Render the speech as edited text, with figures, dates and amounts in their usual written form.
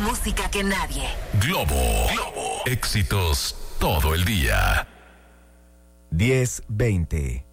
música que nadie. Globo. Éxitos todo el día. 10:20.